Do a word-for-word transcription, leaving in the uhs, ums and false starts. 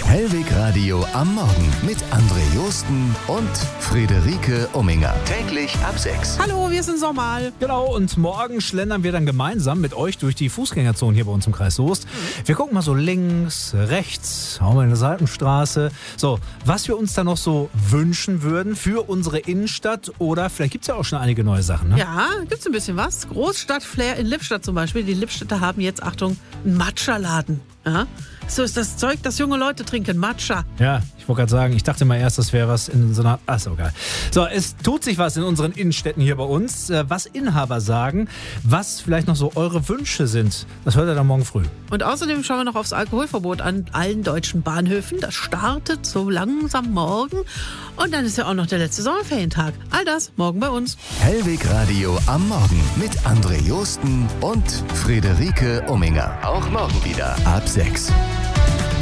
Hellwig Radio am Morgen mit André Josten und Friederike Umminger. Täglich ab sechs. Hallo, wir sind Sommerl. Genau, und morgen schlendern wir dann gemeinsam mit euch durch die Fußgängerzone hier bei uns im Kreis Soest. Wir gucken mal so links, rechts, auch mal in der Seitenstraße. So, was wir uns da noch so wünschen würden für unsere Innenstadt, oder vielleicht gibt es ja auch schon einige neue Sachen, ne? Ja, gibt's ein bisschen was. Großstadt-Flair in Lippstadt zum Beispiel. Die Lippstädter haben jetzt, Achtung, einen Matcha-Laden. Ja? So ist das Zeug, das junge Leute trinken. Matcha. Ja, ich wollte gerade sagen, ich dachte mal erst, das wäre was in so einer... Ach so, geil. So, es tut sich was in unseren Innenstädten hier bei uns. Was Inhaber sagen, was vielleicht noch so eure Wünsche sind. Das hört ihr dann morgen früh. Und außerdem schauen wir noch aufs Alkoholverbot an allen deutschen Bahnhöfen. Das startet so langsam morgen. Und dann ist ja auch noch der letzte Sommerferientag. All das morgen bei uns. Hellwig Radio am Morgen mit André Josten und Friederike Umminger. Auch morgen wieder ab sechs.